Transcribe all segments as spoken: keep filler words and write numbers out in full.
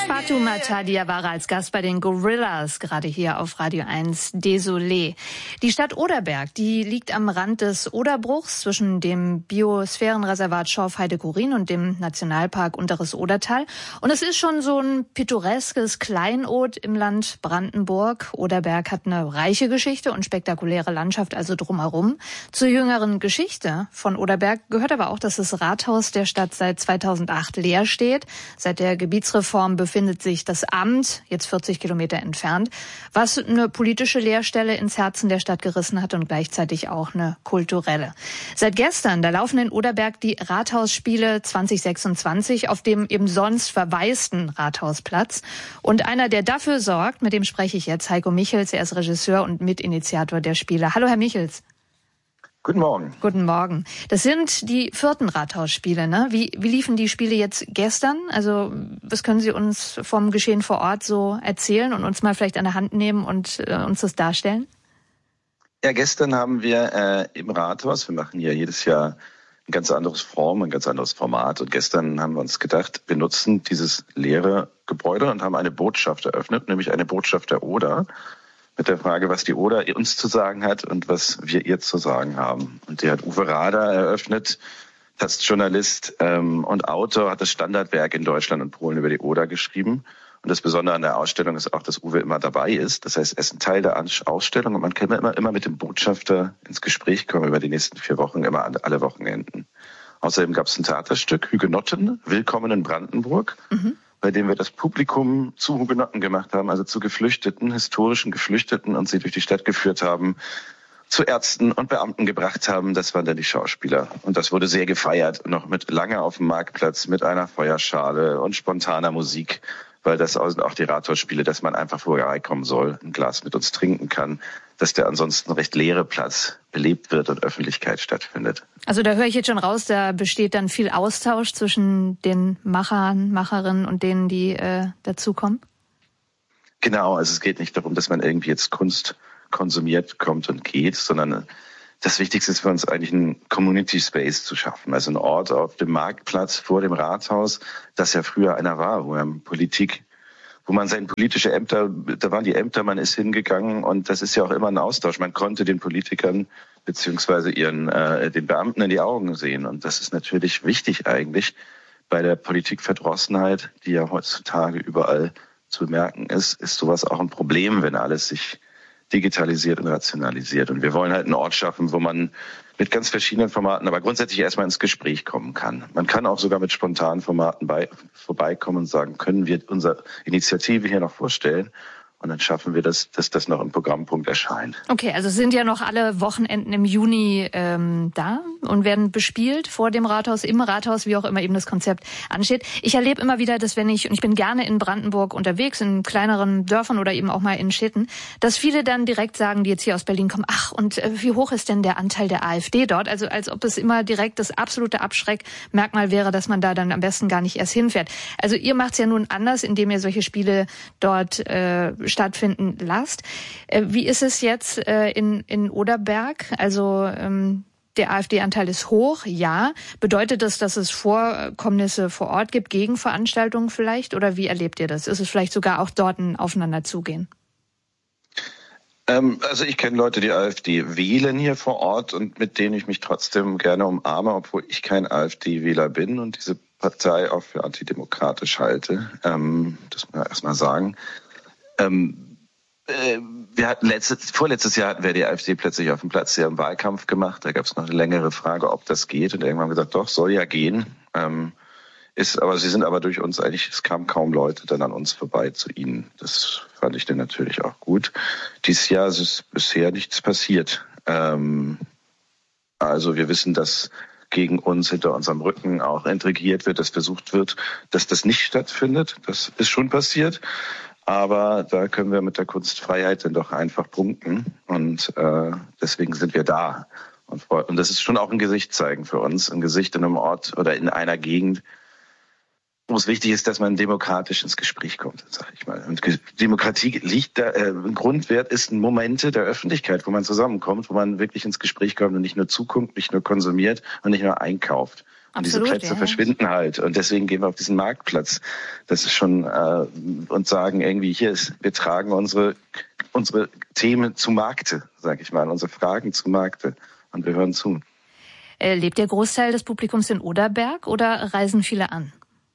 Fatoumata Diawara als Gast bei den Gorillas, gerade hier auf Radio eins Désolé. Die Stadt Oderberg, die liegt am Rand des Oderbruchs zwischen dem Biosphärenreservat Schorfheide-Chorin und dem Nationalpark Unteres Odertal. Und es ist schon so ein pittoreskes Kleinod im Land Brandenburg. Oderberg hat eine reiche Geschichte und spektakuläre Landschaft also drumherum. Zur jüngeren Geschichte von Oderberg gehört aber auch, dass das Rathaus der Stadt seit zweitausendacht leer steht. Seit der Gebietsreform befindet sich das Amt, jetzt vierzig Kilometer entfernt, was eine politische Leerstelle ins Herzen der Stadt gerissen hat und gleichzeitig auch eine kulturelle. Seit gestern, da laufen in Oderberg die Rathausspiele zwanzig sechsundzwanzig auf dem eben sonst verwaisten Rathausplatz. Und einer, der dafür sorgt, mit dem spreche ich jetzt, Heiko Michels, er ist Regisseur und Mitinitiator der Spiele. Hallo, Herr Michels. Guten Morgen. Guten Morgen. Das sind die vierten Rathausspiele, ne? Wie, wie liefen die Spiele jetzt gestern? Also, was können Sie uns vom Geschehen vor Ort so erzählen und uns mal vielleicht an der Hand nehmen und äh, uns das darstellen? Ja, gestern haben wir äh, im Rathaus, wir machen ja jedes Jahr ein ganz anderes Form, ein ganz anderes Format. Und gestern haben wir uns gedacht, wir nutzen dieses leere Gebäude und haben eine Botschaft eröffnet, nämlich eine Botschaft der Oder, mit der Frage, was die Oder uns zu sagen hat und was wir ihr zu sagen haben. Und die hat Uwe Rader eröffnet, Taz-Journalist ähm, und Autor, hat das Standardwerk in Deutschland und Polen über die Oder geschrieben. Und das Besondere an der Ausstellung ist auch, dass Uwe immer dabei ist. Das heißt, er ist ein Teil der Ausstellung und man kann immer, immer mit dem Botschafter ins Gespräch kommen über die nächsten vier Wochen, immer alle Wochenenden. Außerdem gab es ein Theaterstück, Hugenotten, Willkommen in Brandenburg. Mhm. Bei dem wir das Publikum zu Hugenotten gemacht haben, also zu Geflüchteten, historischen Geflüchteten, und sie durch die Stadt geführt haben, zu Ärzten und Beamten gebracht haben. Das waren dann die Schauspieler. Und das wurde sehr gefeiert, noch mit lange auf dem Marktplatz, mit einer Feuerschale und spontaner Musik, weil das sind auch die Rathausspiele, dass man einfach vorbeikommen soll, ein Glas mit uns trinken kann, dass der ansonsten recht leere Platz belebt wird und Öffentlichkeit stattfindet. Also da höre ich jetzt schon raus, da besteht dann viel Austausch zwischen den Machern, Macherinnen und denen, die äh, dazukommen? Genau, also es geht nicht darum, dass man irgendwie jetzt Kunst konsumiert, kommt und geht, sondern das Wichtigste ist für uns eigentlich ein Community Space zu schaffen, also ein Ort auf dem Marktplatz vor dem Rathaus, das ja früher einer war, wo man Politik, wo man seine politische Ämter, da waren die Ämter, man ist hingegangen und das ist ja auch immer ein Austausch. Man konnte den Politikern beziehungsweise ihren äh, den Beamten in die Augen sehen und das ist natürlich wichtig eigentlich bei der Politikverdrossenheit, die ja heutzutage überall zu bemerken ist, ist sowas auch ein Problem, wenn alles sich digitalisiert und rationalisiert. Und wir wollen halt einen Ort schaffen, wo man mit ganz verschiedenen Formaten, aber grundsätzlich erstmal ins Gespräch kommen kann. Man kann auch sogar mit spontanen Formaten bei, vorbeikommen und sagen, können wir unsere Initiative hier noch vorstellen? Und dann schaffen wir das, dass das noch im Programmpunkt erscheint. Okay, also sind ja noch alle Wochenenden im Juni ähm, da und werden bespielt vor dem Rathaus, im Rathaus, wie auch immer eben das Konzept ansteht. Ich erlebe immer wieder, dass wenn ich, und ich bin gerne in Brandenburg unterwegs, in kleineren Dörfern oder eben auch mal in Städten, dass viele dann direkt sagen, die jetzt hier aus Berlin kommen, ach, und äh, wie hoch ist denn der Anteil der AfD dort? Also als ob es immer direkt das absolute Abschreckmerkmal wäre, dass man da dann am besten gar nicht erst hinfährt. Also ihr macht es ja nun anders, indem ihr solche Spiele dort äh, stattfinden lasst. Wie ist es jetzt in, in Oderberg? Also ähm, der AfD-Anteil ist hoch, ja. Bedeutet das, dass es Vorkommnisse vor Ort gibt, Gegenveranstaltungen vielleicht? Oder wie erlebt ihr das? Ist es vielleicht sogar auch dort ein Aufeinanderzugehen? Ähm, also ich kenne Leute, die AfD wählen hier vor Ort und mit denen ich mich trotzdem gerne umarme, obwohl ich kein AfD-Wähler bin und diese Partei auch für antidemokratisch halte. Ähm, das muss man erst mal sagen. Ähm, äh, wir hatten letztes, vorletztes Jahr hatten wir die AfD plötzlich auf dem Platz hier im Wahlkampf gemacht. Da gab es noch eine längere Frage, ob das geht. Und irgendwann haben wir gesagt, doch, soll ja gehen. Ähm, ist, aber sie sind aber durch uns eigentlich, es kamen kaum Leute dann an uns vorbei zu ihnen. Das fand ich dann natürlich auch gut. Dieses Jahr ist es bisher nichts passiert. Ähm, also wir wissen, dass gegen uns hinter unserem Rücken auch intrigiert wird, dass versucht wird, dass das nicht stattfindet. Das ist schon passiert. Aber da können wir mit der Kunstfreiheit dann doch einfach punkten. Und äh, deswegen sind wir da. Und, und das ist schon auch ein Gesicht zeigen für uns. Ein Gesicht in einem Ort oder in einer Gegend, wo es wichtig ist, dass man demokratisch ins Gespräch kommt, sag ich mal. Und Demokratie liegt da, äh, ein Grundwert ist Momente der Öffentlichkeit, wo man zusammenkommt, wo man wirklich ins Gespräch kommt und nicht nur zuguckt, nicht nur konsumiert und nicht nur einkauft. Und diese Plätze ja. verschwinden halt. Und deswegen gehen wir auf diesen Marktplatz. Das ist schon, äh, und sagen irgendwie, hier ist, wir tragen unsere, unsere Themen zu Markte, sag ich mal, unsere Fragen zu Markte. Und wir hören zu. Äh, lebt der Großteil des Publikums in Oderberg oder reisen viele an?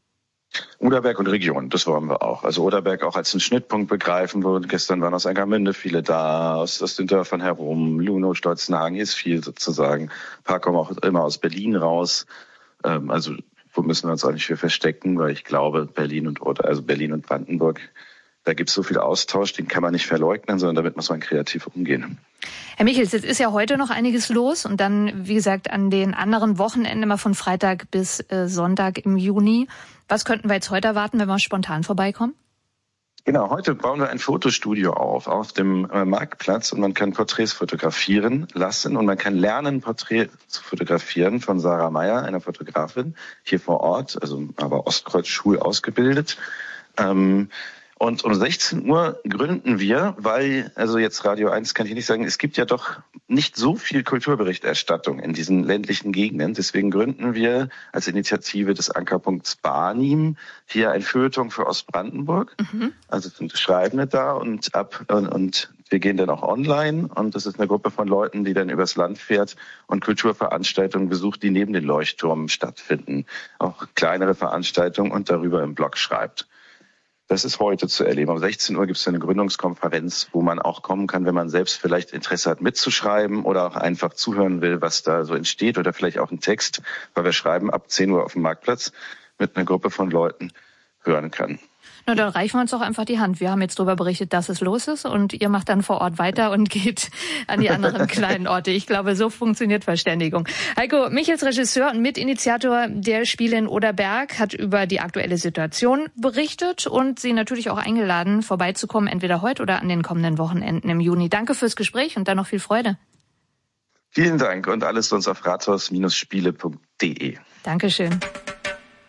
Oderberg und Region, das wollen wir auch. Also Oderberg auch als einen Schnittpunkt begreifen. Wo gestern waren aus Engermünde viele da, aus, aus den Dörfern herum, Lunow, Stolzenhagen, hier ist viel sozusagen. Ein paar kommen auch immer aus Berlin raus. Ähm, also wo müssen wir uns auch nicht für verstecken, weil ich glaube, Berlin und Oder, also Berlin und Brandenburg, da gibt es so viel Austausch, den kann man nicht verleugnen, sondern damit muss man kreativ umgehen. Herr Michels, jetzt ist ja heute noch einiges los und dann, wie gesagt, an den anderen Wochenenden immer von Freitag bis äh, Sonntag im Juni. Was könnten wir jetzt heute erwarten, wenn wir spontan vorbeikommen? Genau, heute bauen wir ein Fotostudio auf, auf dem äh, Marktplatz und man kann Porträts fotografieren lassen und man kann lernen, Porträts zu fotografieren von Sarah Meyer, einer Fotografin, hier vor Ort, also aber Ostkreuz-Schul ausgebildet. Ähm, Und um sechzehn Uhr gründen wir, weil, also jetzt Radio eins kann ich nicht sagen, es gibt ja doch nicht so viel Kulturberichterstattung in diesen ländlichen Gegenden. Deswegen gründen wir als Initiative des Ankerpunkts Barnim hier ein Feuilleton für Ostbrandenburg. Mhm. Also sind Schreibende da und ab und, und wir gehen dann auch online. Und das ist eine Gruppe von Leuten, die dann übers Land fährt und Kulturveranstaltungen besucht, die neben den Leuchtturmen stattfinden. Auch kleinere Veranstaltungen und darüber im Blog schreibt. Das ist heute zu erleben. Um sechzehn Uhr gibt es eine Gründungskonferenz, wo man auch kommen kann, wenn man selbst vielleicht Interesse hat mitzuschreiben oder auch einfach zuhören will, was da so entsteht oder vielleicht auch einen Text, weil wir schreiben ab zehn Uhr auf dem Marktplatz mit einer Gruppe von Leuten hören kann. Na, dann reichen wir uns doch einfach die Hand. Wir haben jetzt darüber berichtet, dass es los ist und ihr macht dann vor Ort weiter und geht an die anderen kleinen Orte. Ich glaube, so funktioniert Verständigung. Heiko Michels, Regisseur und Mitinitiator der Spiele in Oderberg, hat über die aktuelle Situation berichtet und Sie natürlich auch eingeladen, vorbeizukommen, entweder heute oder an den kommenden Wochenenden im Juni. Danke fürs Gespräch und dann noch viel Freude. Vielen Dank und alles sonst auf rathaus Bindestrich spiele Punkt de. Dankeschön.